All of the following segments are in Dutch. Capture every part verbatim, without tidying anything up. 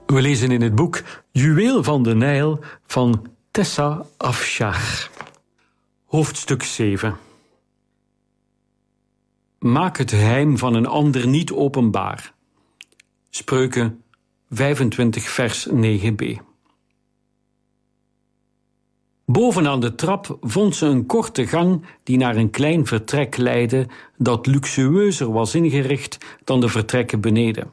We lezen in het boek Juweel van de Nijl van Tessa Afshar. Hoofdstuk zeven. Maak het geheim van een ander niet openbaar. Spreuken vijfentwintig vers negen b. Bovenaan de trap vond ze een korte gang die naar een klein vertrek leidde dat luxueuzer was ingericht dan de vertrekken beneden.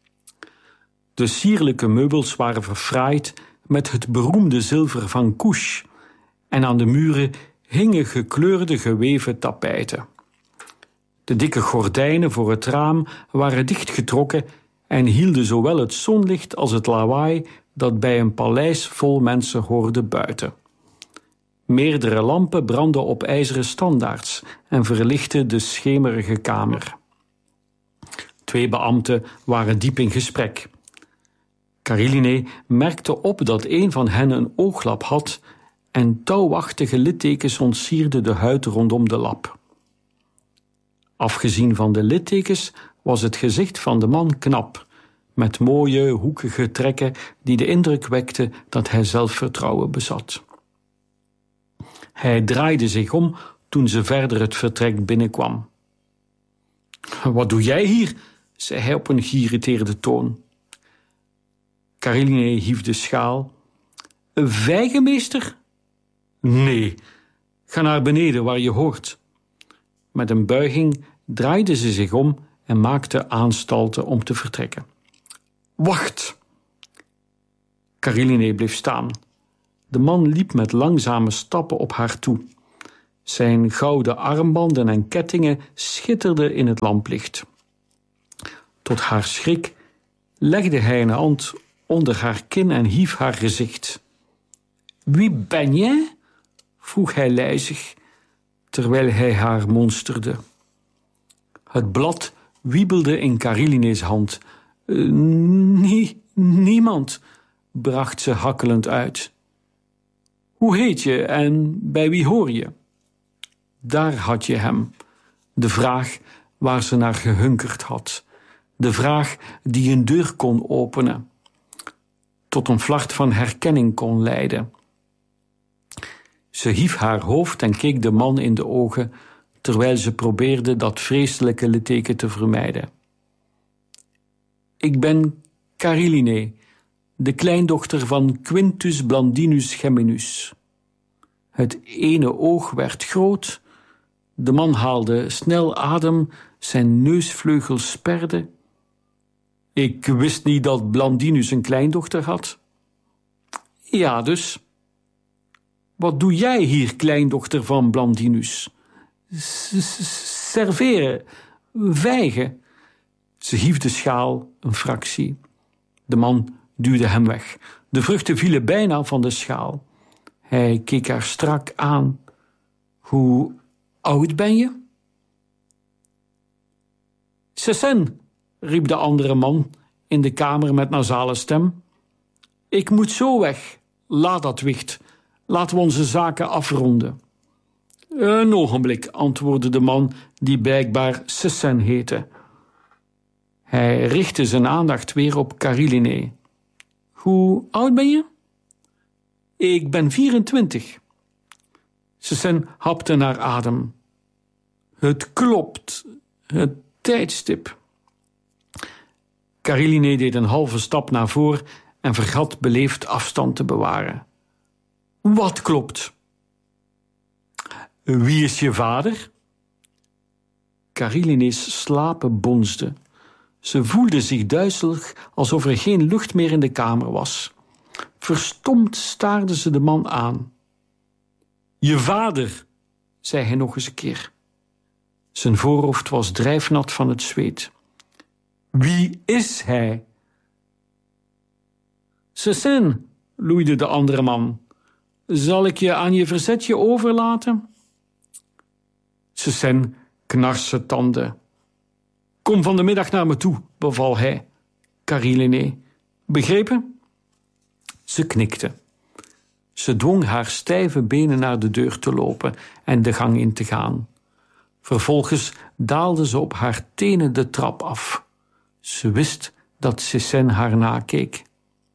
De sierlijke meubels waren verfraaid met het beroemde zilver van Couche en aan de muren hingen gekleurde geweven tapijten. De dikke gordijnen voor het raam waren dichtgetrokken en hielden zowel het zonlicht als het lawaai dat bij een paleis vol mensen hoorde buiten. Meerdere lampen brandden op ijzeren standaards en verlichtten de schemerige kamer. Twee beambten waren diep in gesprek. Kariline merkte op dat een van hen een ooglap had en touwachtige littekens ontsierden de huid rondom de lap. Afgezien van de littekens was het gezicht van de man knap, met mooie, hoekige trekken die de indruk wekten dat hij zelfvertrouwen bezat. Hij draaide zich om toen ze verder het vertrek binnenkwam. "Wat doe jij hier?" zei hij op een geïrriteerde toon. Kariline hief de schaal. "Een vijgenmeester?" "Nee, ga naar beneden waar je hoort." Met een buiging draaide ze zich om en maakte aanstalten om te vertrekken. "Wacht!" Kariline bleef staan. De man liep met langzame stappen op haar toe. Zijn gouden armbanden en kettingen schitterden in het lamplicht. Tot haar schrik legde hij een hand onder haar kin en hief haar gezicht. "Wie ben jij?" vroeg hij lijzig, terwijl hij haar monsterde. Het blad wiebelde in Kariline's hand. Uh, nie, niemand, bracht ze hakkelend uit. "Hoe heet je en bij wie hoor je?" Daar had je hem, de vraag waar ze naar gehunkerd had, de vraag die een deur kon openen, tot een vlacht van herkenning kon leiden. Ze hief haar hoofd en keek de man in de ogen, terwijl ze probeerde dat vreselijke litteken te vermijden. "Ik ben Kariline, de kleindochter van Quintus Blandinus Geminus." Het ene oog werd groot, de man haalde snel adem, zijn neusvleugels sperden. "Ik wist niet dat Blandinus een kleindochter had." "Ja, dus." "Wat doe jij hier, kleindochter van Blandinus?" "Serveren, vijgen." Ze hief de schaal een fractie. De man duwde hem weg. De vruchten vielen bijna van de schaal. Hij keek haar strak aan. "Hoe oud ben je?" "Sessen," riep de andere man in de kamer met nasale stem. "Ik moet zo weg. Laat dat wicht. Laten we onze zaken afronden." "Een ogenblik," antwoordde de man die blijkbaar Sessen heette. Hij richtte zijn aandacht weer op Kariline. "Hoe oud ben je?" "Ik ben vierentwintig." Sessen hapte naar adem. "Het klopt, het tijdstip." Kariline deed een halve stap naar voren en vergat beleefd afstand te bewaren. "Wat klopt?" "Wie is je vader?" Kariline's slapen bonsden. Ze voelde zich duizelig, alsof er geen lucht meer in de kamer was. Verstomd staarde ze de man aan. "Je vader," zei hij nog eens een keer. Zijn voorhoofd was drijfnat van het zweet. "Wie is hij?" "Sessen," loeide de andere man. "Zal ik je aan je verzetje overlaten?" Sessen knarste tanden. "Kom van de middag naar me toe," beval hij. Kariline, begrepen? Ze knikte. Ze dwong haar stijve benen naar de deur te lopen en de gang in te gaan. Vervolgens daalde ze op haar tenen de trap af. Ze wist dat Sessen haar nakeek.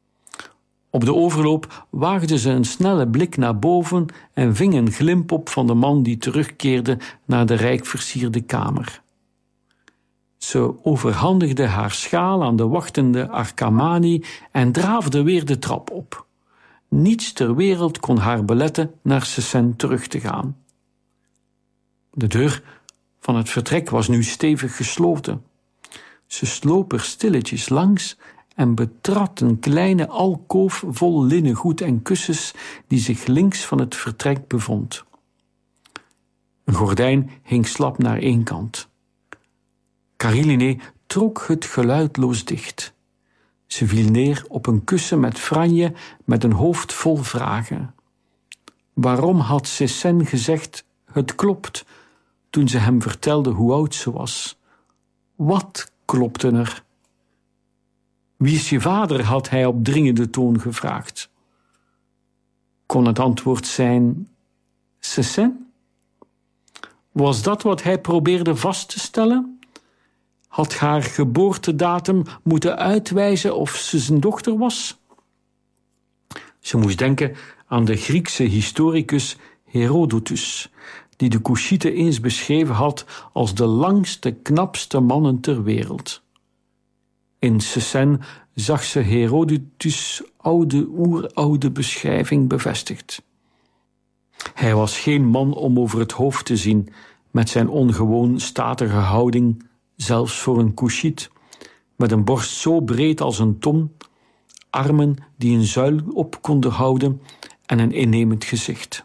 Op de overloop waagde ze een snelle blik naar boven en ving een glimp op van de man die terugkeerde naar de rijk versierde kamer. Ze overhandigde haar schaal aan de wachtende Arkamani en draafde weer de trap op. Niets ter wereld kon haar beletten naar Sessène terug te gaan. De deur van het vertrek was nu stevig gesloten. Ze sloop er stilletjes langs en betrad een kleine alkoof vol linnengoed en kussens die zich links van het vertrek bevond. Een gordijn hing slap naar één kant. Karyline trok het geluidloos dicht. Ze viel neer op een kussen met franje met een hoofd vol vragen. Waarom had Sessène gezegd, het klopt, toen ze hem vertelde hoe oud ze was? Wat klopte er? Wie is je vader, had hij op dringende toon gevraagd. Kon het antwoord zijn Sessène? Was dat wat hij probeerde vast te stellen? Had haar geboortedatum moeten uitwijzen of ze zijn dochter was? Ze moest denken aan de Griekse historicus Herodotus, die de Couchieten eens beschreven had als de langste, knapste mannen ter wereld. In Sessène zag ze Herodotus' oude, oeroude beschrijving bevestigd. Hij was geen man om over het hoofd te zien, met zijn ongewoon statige houding, zelfs voor een Couchit, met een borst zo breed als een ton, armen die een zuil op konden houden en een innemend gezicht.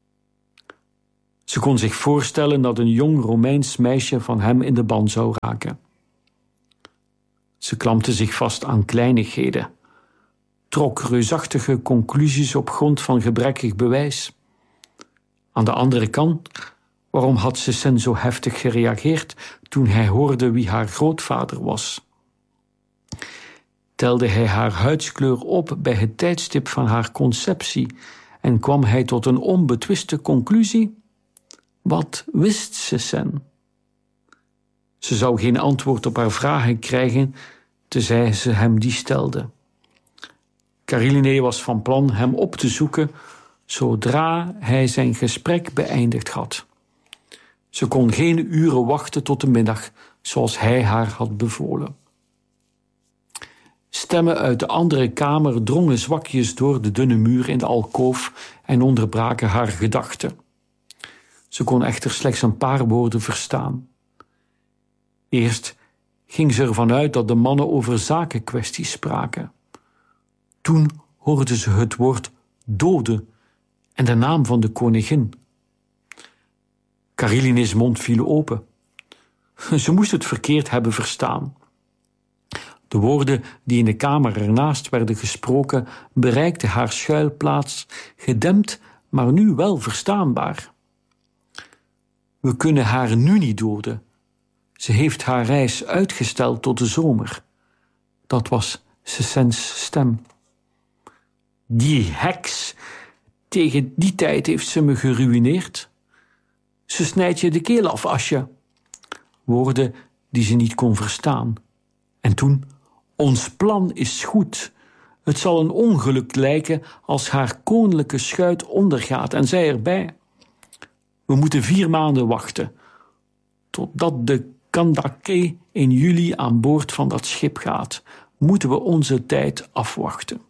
Ze kon zich voorstellen dat een jong Romeins meisje van hem in de ban zou raken. Ze klampte zich vast aan kleinigheden, trok reusachtige conclusies op grond van gebrekkig bewijs. Aan de andere kant, waarom had Sessène zo heftig gereageerd toen hij hoorde wie haar grootvader was? Telde hij haar huidskleur op bij het tijdstip van haar conceptie en kwam hij tot een onbetwiste conclusie? Wat wist Sessène? Ze zou geen antwoord op haar vragen krijgen, tenzij ze hem die stelde. Karyline was van plan hem op te zoeken zodra hij zijn gesprek beëindigd had. Ze kon geen uren wachten tot de middag, zoals hij haar had bevolen. Stemmen uit de andere kamer drongen zwakjes door de dunne muur in de alkoof en onderbraken haar gedachten. Ze kon echter slechts een paar woorden verstaan. Eerst ging ze ervan uit dat de mannen over zakenkwesties spraken. Toen hoorde ze het woord dode en de naam van de koningin. Karyline's mond viel open. Ze moest het verkeerd hebben verstaan. De woorden die in de kamer ernaast werden gesproken bereikten haar schuilplaats, gedempt, maar nu wel verstaanbaar. We kunnen haar nu niet doden. Ze heeft haar reis uitgesteld tot de zomer. Dat was Sessène's stem. Die heks, tegen die tijd heeft ze me geruïneerd. Ze snijdt je de keel af, Asje. Woorden die ze niet kon verstaan. En toen, ons plan is goed. Het zal een ongeluk lijken als haar koninklijke schuit ondergaat en zij erbij. We moeten vier maanden wachten, totdat de Kandake in juli aan boord van dat schip gaat. Moeten we onze tijd afwachten.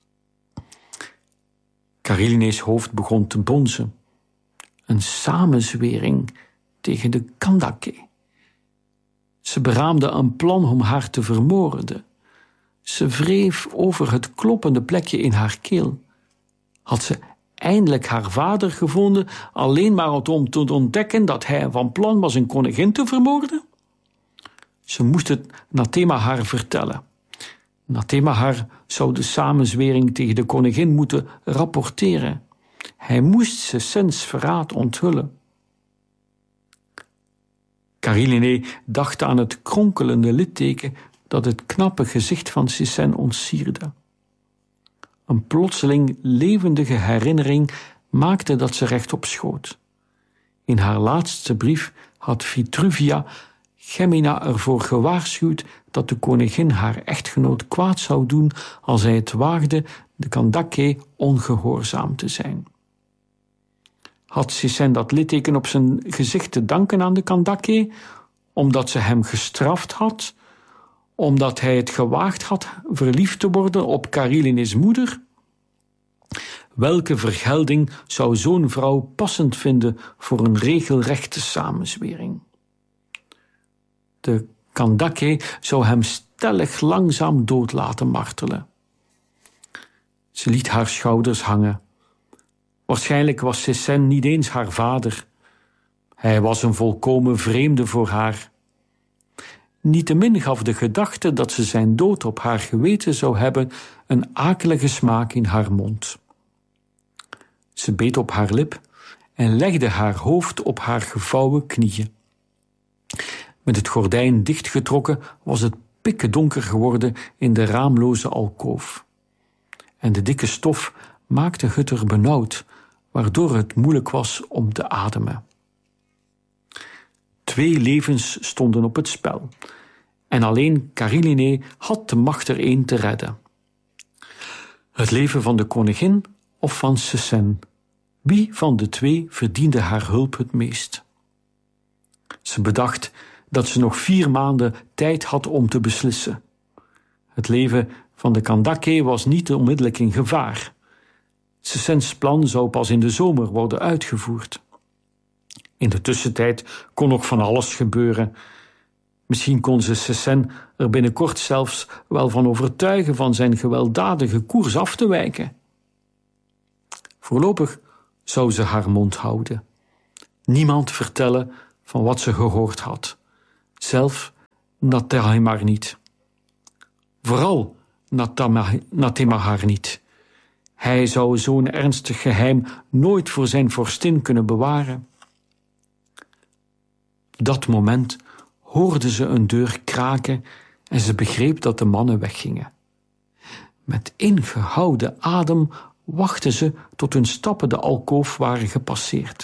Karyline's hoofd begon te bonzen. Een samenzwering tegen de Kandake. Ze beraamde een plan om haar te vermoorden. Ze wreef over het kloppende plekje in haar keel. Had ze eindelijk haar vader gevonden, alleen maar om te ontdekken dat hij van plan was een koningin te vermoorden? Ze moest het Nathemahar vertellen. Nathemahar zou de samenzwering tegen de koningin moeten rapporteren. Hij moest Sessène's verraad onthullen. Karyline dacht aan het kronkelende litteken dat het knappe gezicht van Sessène ontsierde. Een plotseling levendige herinnering maakte dat ze rechtop schoot. In haar laatste brief had Vitruvia Gemina ervoor gewaarschuwd dat de koningin haar echtgenoot kwaad zou doen als hij het waagde de Kandake ongehoorzaam te zijn. Had Sisen dat litteken op zijn gezicht te danken aan de Kandake, omdat ze hem gestraft had, omdat hij het gewaagd had verliefd te worden op Kariline's moeder? Welke vergelding zou zo'n vrouw passend vinden voor een regelrechte samenzwering? De Kandake zou hem stellig langzaam dood laten martelen. Ze liet haar schouders hangen. Waarschijnlijk was Sisen niet eens haar vader. Hij was een volkomen vreemde voor haar. Niettemin gaf de gedachte dat ze zijn dood op haar geweten zou hebben een akelige smaak in haar mond. Ze beet op haar lip en legde haar hoofd op haar gevouwen knieën. Met het gordijn dichtgetrokken was het pikkedonker geworden in de raamloze alkoof. En de dikke stof maakte het er benauwd, waardoor het moeilijk was om te ademen. Twee levens stonden op het spel, en alleen Kariline had de macht er één te redden. Het leven van de koningin of van Sisen? Wie van de twee verdiende haar hulp het meest? Ze bedacht dat ze nog vier maanden tijd had om te beslissen. Het leven van de Kandake was niet onmiddellijk in gevaar. Sisens plan zou pas in de zomer worden uitgevoerd. In de tussentijd kon nog van alles gebeuren. Misschien kon ze Sisen er binnenkort zelfs wel van overtuigen van zijn gewelddadige koers af te wijken. Voorlopig zou ze haar mond houden. Niemand vertellen van wat ze gehoord had. Zelf Natemahar niet. Vooral Natemahar niet. Hij zou zo'n ernstig geheim nooit voor zijn vorstin kunnen bewaren. Op dat moment hoorde ze een deur kraken en ze begreep dat de mannen weggingen. Met ingehouden adem wachtte ze tot hun stappen de alkoof waren gepasseerd.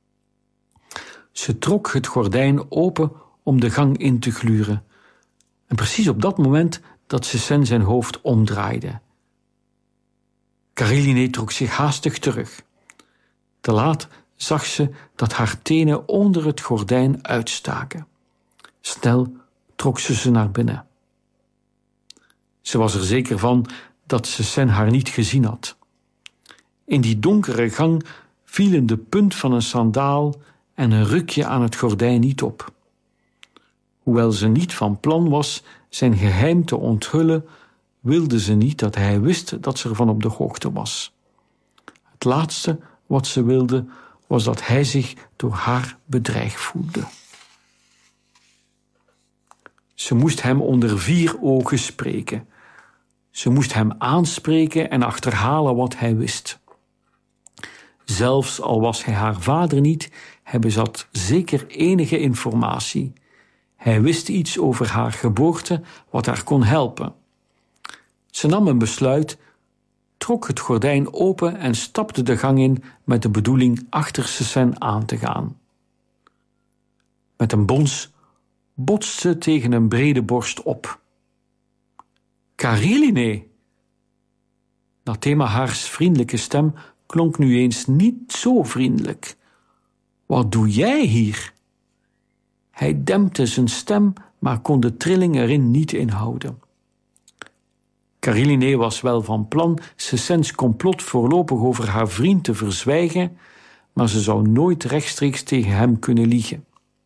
Ze trok het gordijn open om de gang in te gluren. En precies op dat moment dat Sisen zijn hoofd omdraaide. Kariline trok zich haastig terug. Te laat zag ze dat haar tenen onder het gordijn uitstaken. Snel trok ze ze naar binnen. Ze was er zeker van dat Sisen haar niet gezien had. In die donkere gang vielen de punt van een sandaal en een rukje aan het gordijn niet op. Hoewel ze niet van plan was zijn geheim te onthullen, wilde ze niet dat hij wist dat ze ervan op de hoogte was. Het laatste wat ze wilde, was dat hij zich door haar bedreigd voelde. Ze moest hem onder vier ogen spreken. Ze moest hem aanspreken en achterhalen wat hij wist. Zelfs al was hij haar vader niet, hij bezat zeker enige informatie. Hij wist iets over haar geboorte wat haar kon helpen. Ze nam een besluit, trok het gordijn open en stapte de gang in met de bedoeling achter Sisen aan te gaan. Met een bons botste ze tegen een brede borst op. Kariline! Natemahars vriendelijke stem klonk nu eens niet zo vriendelijk. Wat doe jij hier? Hij dempte zijn stem, maar kon de trilling erin niet inhouden. Kariline was wel van plan Sisens complot voorlopig over haar vriend te verzwijgen, maar ze zou nooit rechtstreeks tegen hem kunnen liegen.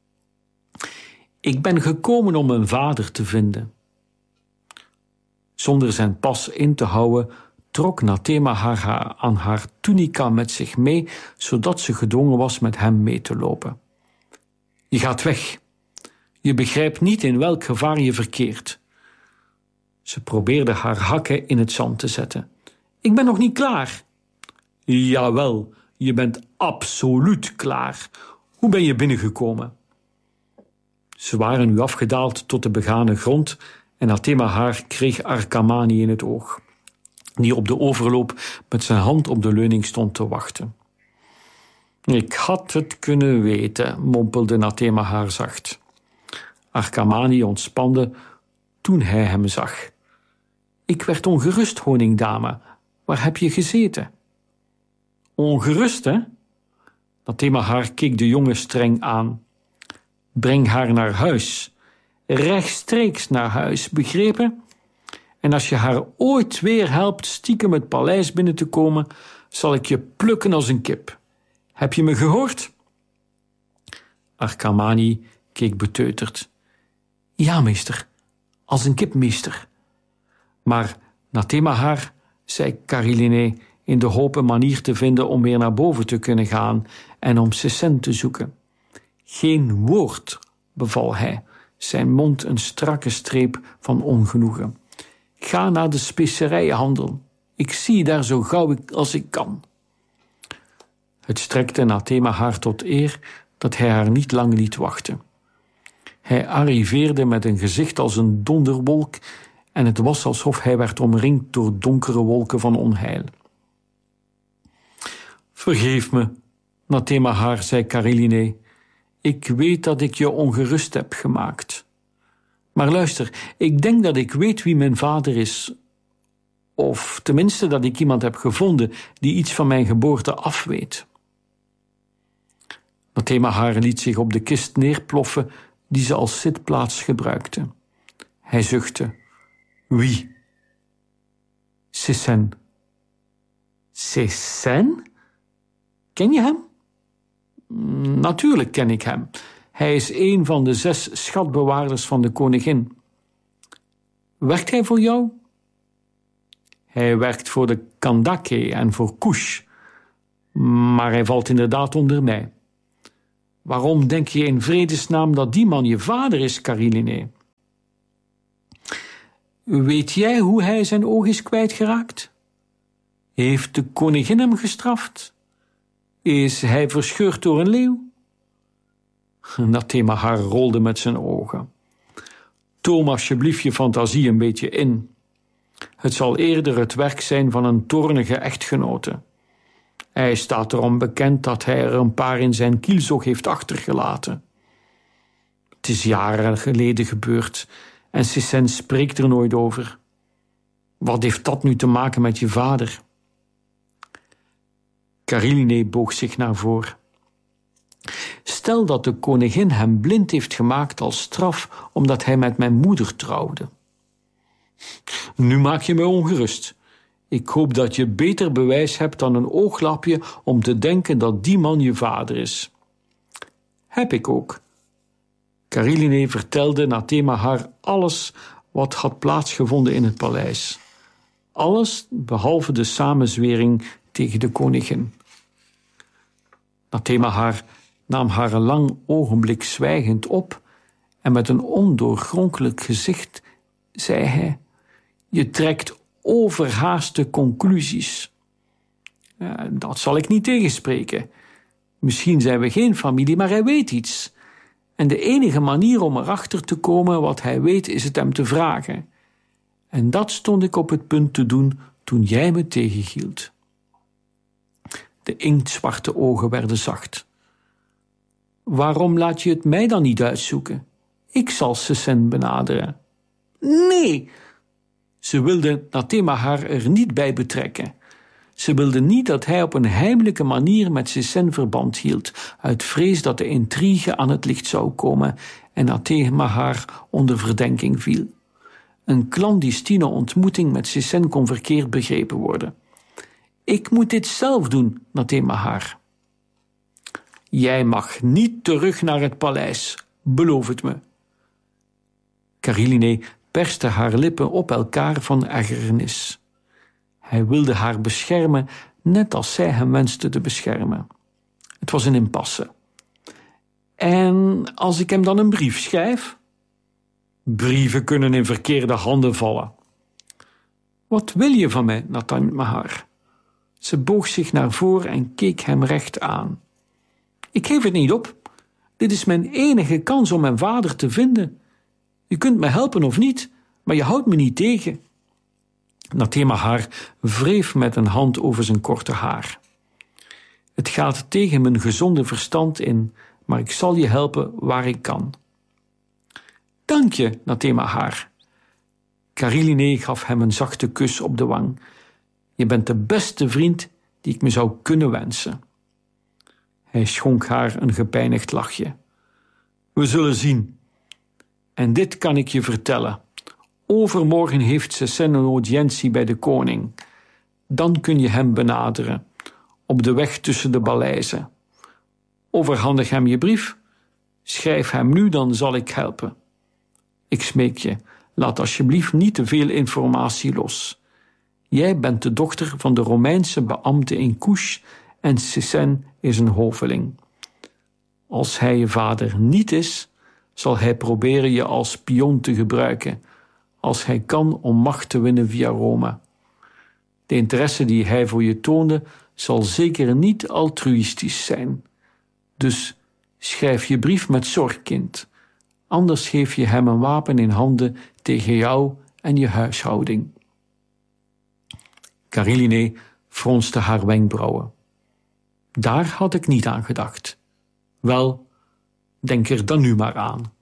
Ik ben gekomen om mijn vader te vinden. Zonder zijn pas in te houden, trok Natemahar haar aan haar tunica met zich mee, zodat ze gedwongen was met hem mee te lopen. Je gaat weg. Je begrijpt niet in welk gevaar je verkeert. Ze probeerde haar hakken in het zand te zetten. Ik ben nog niet klaar. Jawel, je bent absoluut klaar. Hoe ben je binnengekomen? Ze waren nu afgedaald tot de begane grond en Natemahar kreeg Arkamani in het oog, die op de overloop met zijn hand op de leuning stond te wachten. Ik had het kunnen weten, mompelde Natemahar zacht. Arkamani ontspande toen hij hem zag. Ik werd ongerust, honingdame. waar heb je gezeten? Ongerust, hè? Natemahar keek de jongen streng aan. Breng haar naar huis. Rechtstreeks naar huis, begrepen? En als je haar ooit weer helpt stiekem het paleis binnen te komen, zal ik je plukken als een kip. Heb je me gehoord? Arkamani keek beteuterd. Ja, meester, als een kip, meester. Maar Natemahar, zei Karilineh, in de hoop een manier te vinden om weer naar boven te kunnen gaan en om Sesen te zoeken. Geen woord, beval hij, zijn mond een strakke streep van ongenoegen. Ga naar de specerijenhandel. Ik zie daar zo gauw als ik kan. Het strekte Natemahar tot eer dat hij haar niet lang liet wachten. Hij arriveerde met een gezicht als een donderwolk en het was alsof hij werd omringd door donkere wolken van onheil. Vergeef me, Natemahar, zei Karilineh. Ik weet dat ik je ongerust heb gemaakt. Maar luister, ik denk dat ik weet wie mijn vader is. Of tenminste dat ik iemand heb gevonden die iets van mijn geboorte afweet. Natemahar liet zich op de kist neerploffen die ze als zitplaats gebruikte. Hij zuchtte. Wie? Sesen. Sesen? Ken je hem? Natuurlijk ken ik hem. Hij is een van de zes schatbewaarders van de koningin. Werkt hij voor jou? Hij werkt voor de Kandake en voor Kush, maar hij valt inderdaad onder mij. Waarom denk je in vredesnaam dat die man je vader is, Karilineh? Weet jij hoe hij zijn oog is kwijtgeraakt? Heeft de koningin hem gestraft? Is hij verscheurd door een leeuw? Natemahar rolde met zijn ogen. Toom alsjeblieft je fantasie een beetje in. Het zal eerder het werk zijn van een toornige echtgenote. Hij staat erom bekend dat hij er een paar in zijn kielzog heeft achtergelaten. Het is jaren geleden gebeurd en Sesen spreekt er nooit over. Wat heeft dat nu te maken met je vader? Karilineh boog zich naar voren. Stel dat de koningin hem blind heeft gemaakt als straf omdat hij met mijn moeder trouwde. Nu maak je me ongerust. Ik hoop dat je beter bewijs hebt dan een ooglapje om te denken dat die man je vader is. Heb ik ook. Karilineh vertelde Natemahar alles wat had plaatsgevonden in het paleis. Alles behalve de samenzwering tegen de koningin. Natemahar nam haar een lang ogenblik zwijgend op en met een ondoorgrondelijk gezicht zei hij: je trekt overhaaste conclusies. Ja, dat zal ik niet tegenspreken. Misschien zijn we geen familie, maar hij weet iets. En de enige manier om erachter te komen wat hij weet, is het hem te vragen. En dat stond ik op het punt te doen toen jij me tegenhield. De inktzwarte ogen werden zacht. Waarom laat je het mij dan niet uitzoeken? Ik zal Sesen benaderen. Nee! Ze wilde Natemahar er niet bij betrekken. Ze wilde niet dat hij op een heimelijke manier met Sesen verband hield, uit vrees dat de intrige aan het licht zou komen en Natemahar onder verdenking viel. Een clandestine ontmoeting met Sesen kon verkeerd begrepen worden. Ik moet dit zelf doen, Natemahar. Jij mag niet terug naar het paleis, beloof het me. Karilineh perste haar lippen op elkaar van ergernis. Hij wilde haar beschermen, net als zij hem wenste te beschermen. Het was een impasse. En als ik hem dan een brief schrijf? Brieven kunnen in verkeerde handen vallen. Wat wil je van mij, Natemahar? Ze boog zich naar voren en keek hem recht aan. Ik geef het niet op. Dit is mijn enige kans om mijn vader te vinden. Je kunt me helpen of niet, maar je houdt me niet tegen. Natemahar wreef met een hand over zijn korte haar. Het gaat tegen mijn gezonde verstand in, maar ik zal je helpen waar ik kan. Dank je, Natemahar. Karilineh gaf hem een zachte kus op de wang. Je bent de beste vriend die ik me zou kunnen wensen. Hij schonk haar een gepijnigd lachje. We zullen zien. En dit kan ik je vertellen. Overmorgen heeft Cécenne een audiëntie bij de koning. Dan kun je hem benaderen, op de weg tussen de paleizen. Overhandig hem je brief. Schrijf hem nu, dan zal ik helpen. Ik smeek je, laat alsjeblieft niet te veel informatie los. Jij bent de dochter van de Romeinse beambte in Couches en Cécenne is een hoveling. Als hij je vader niet is, zal hij proberen je als spion te gebruiken, als hij kan om macht te winnen via Rome. De interesse die hij voor je toonde, zal zeker niet altruïstisch zijn. Dus schrijf je brief met zorg, kind. Anders geef je hem een wapen in handen tegen jou en je huishouding. Cariline fronste haar wenkbrauwen. Daar had ik niet aan gedacht. Wel, denk er dan nu maar aan.